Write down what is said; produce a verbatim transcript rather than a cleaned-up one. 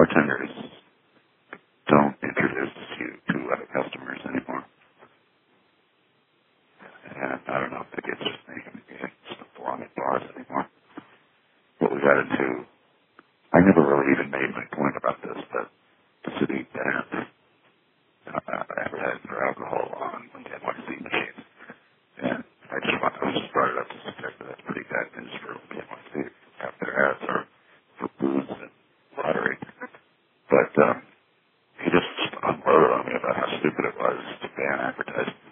bartenders don't introduce you to other customers anymore. And I don't know if it gets just me, maybe I just don't belong at bars anymore. What we got into, I never really even made my point about this, but the city banned uh, advertising for alcohol on N Y C machines. And I just want, I was just brought it up to suggest that that's pretty bad news for N Y C. Half their ads are for booze and lottery. But um, he just unloaded on me about how stupid it was to ban advertising